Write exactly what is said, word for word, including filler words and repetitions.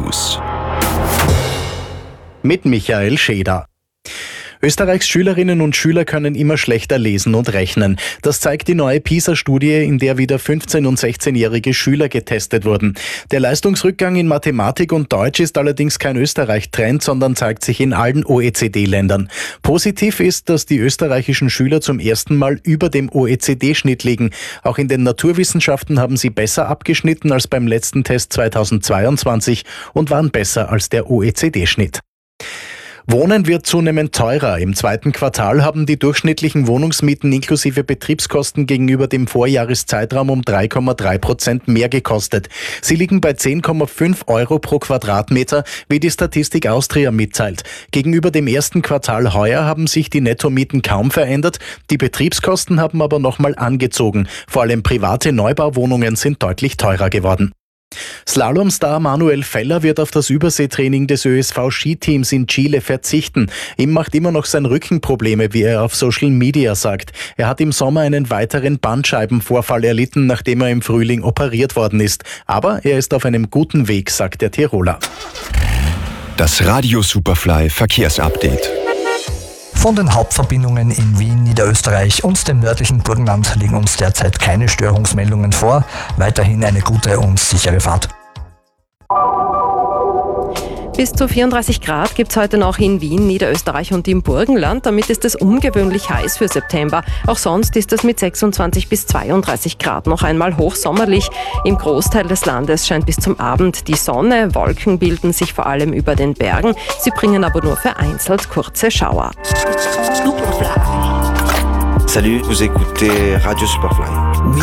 News. Mit Michael Scheder. Österreichs Schülerinnen und Schüler können immer schlechter lesen und rechnen. Das zeigt die neue PISA-Studie, in der wieder fünfzehn- und sechzehnjährige Schüler getestet wurden. Der Leistungsrückgang in Mathematik und Deutsch ist allerdings kein Österreich-Trend, sondern zeigt sich in allen O E C D-Ländern. Positiv ist, dass die österreichischen Schüler zum ersten Mal über dem O E C D-Schnitt liegen. Auch in den Naturwissenschaften haben sie besser abgeschnitten als beim letzten Test zweitausendzweiundzwanzig und waren besser als der O E C D-Schnitt. Wohnen wird zunehmend teurer. Im zweiten Quartal haben die durchschnittlichen Wohnungsmieten inklusive Betriebskosten gegenüber dem Vorjahreszeitraum um drei Komma drei Prozent mehr gekostet. Sie liegen bei zehn Komma fünf Euro pro Quadratmeter, wie die Statistik Austria mitteilt. Gegenüber dem ersten Quartal heuer haben sich die Nettomieten kaum verändert. Die Betriebskosten haben aber nochmal angezogen. Vor allem private Neubauwohnungen sind deutlich teurer geworden. Slalomstar Manuel Feller wird auf das Überseetraining des Ö S V-Skiteams in Chile verzichten. Ihm macht immer noch sein Rücken Probleme, wie er auf Social Media sagt. Er hat im Sommer einen weiteren Bandscheibenvorfall erlitten, nachdem er im Frühling operiert worden ist. Aber er ist auf einem guten Weg, sagt der Tiroler. Das Radio Superfly Verkehrsupdate. Von den Hauptverbindungen in Wien, Niederösterreich und dem nördlichen Burgenland liegen uns derzeit keine Störungsmeldungen vor. Weiterhin eine gute und sichere Fahrt. Bis zu vierunddreißig Grad gibt es heute noch in Wien, Niederösterreich und im Burgenland. Damit ist es ungewöhnlich heiß für September. Auch sonst ist es mit sechsundzwanzig bis zweiunddreißig Grad noch einmal hochsommerlich. Im Großteil des Landes scheint bis zum Abend die Sonne. Wolken bilden sich vor allem über den Bergen. Sie bringen aber nur vereinzelt kurze Schauer. Salut, vous écoutez Radio Superfly.